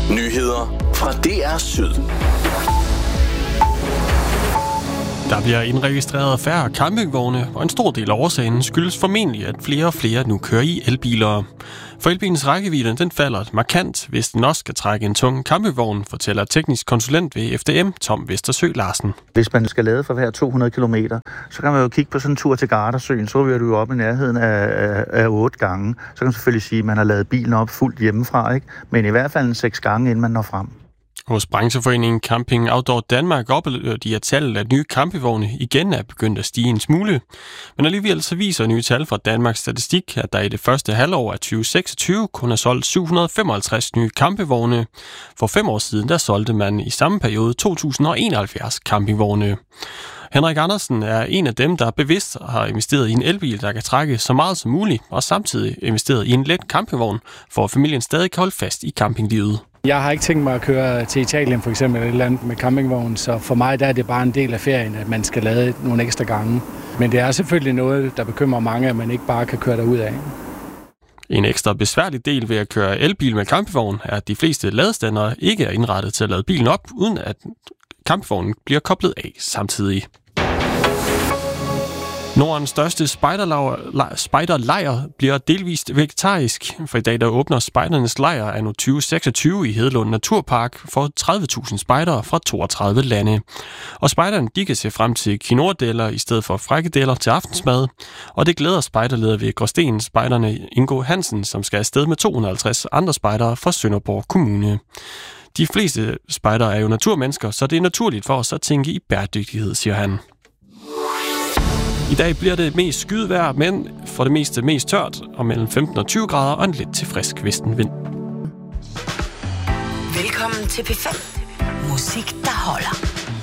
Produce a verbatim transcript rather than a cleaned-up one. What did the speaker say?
Nyheder fra D R Syd. Der bliver indregistreret færre campingvogne, og en stor del af årsagen skyldes formentlig, at flere og flere nu kører i elbiler. For elbilens rækkevidde den falder markant, hvis den også skal trække en tung campingvogn, fortæller teknisk konsulent ved F D M, Tom Vestersø Larsen. Hvis man skal lade for hver to hundrede kilometer, så kan man jo kigge på sådan en tur til Gardasøen, så er du jo op i nærheden af, af, af otte gange. Så kan man selvfølgelig sige, at man har ladet bilen op fuldt hjemmefra, ikke? Men i hvert fald en seks gange, inden man når frem. Hos brancheforeningen Camping Outdoor Danmark oplever de, at tallet af nye campingvogne igen er begyndt at stige en smule. Men alligevel så viser nye tal fra Danmarks Statistik, at der i det første halvår af tyve seksogtyve kun er solgt syv hundrede og femoghalvtreds nye campingvogne. For fem år siden der solgte man i samme periode to tusind og enoghalvfjerds campingvogne. Henrik Andersen er en af dem, der bevidst har investeret i en elbil, der kan trække så meget som muligt, og samtidig investeret i en let campingvogn, for at familien stadig kan holde fast i campinglivet. Jeg har ikke tænkt mig at køre til Italien for eksempel eller et eller andet med campingvogn, så for mig der er det bare en del af ferien, at man skal lade nogle ekstra gange. Men det er selvfølgelig noget, der bekymrer mange, at man ikke bare kan køre derud af. En ekstra besværlig del ved at køre elbil med campingvogn er, at de fleste ladestandere ikke er indrettet til at lade bilen op, uden at campingvognen bliver koblet af samtidig. Nordens største spejderlejr bliver delvist vegetarisk, for i dag der åbner spejdernes lejr anno tyve seksogtyve i Hedelund Naturpark for tredive tusind spejdere fra toogtredive lande. Og spejderne de kan se frem til quinoa-deller i stedet for frikadeller til aftensmad, og det glæder spejderleder ved Gråsten spejderne Ingo Hansen, som skal afsted med to hundrede og halvtreds andre spejdere fra Sønderborg Kommune. De fleste spejdere er jo naturmennesker, så det er naturligt for os at tænke i bæredygtighed, siger han. I dag bliver det mest skydetvejr, men for det meste mest tørt, og mellem femten og tyve grader og en lidt til frisk vestenvind. Velkommen til P fem. Musik, der holder.